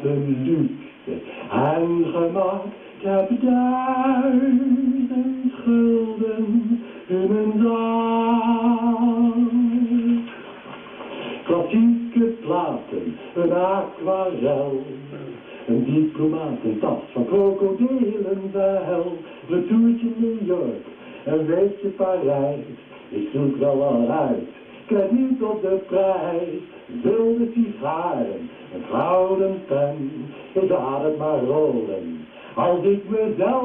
wat een luxe en gemak. Ik heb 1000 gulden in mijn zak. Klassieke platen, een aquarel, een diplomatentas van krokodillenvel, een toertje New York, een weekje Parijs. Ik zoek wel al uit, kijk niet op de prijs. Wilde sigaren, een gouden pen, ik laat het maar rollen. Als ik mezelf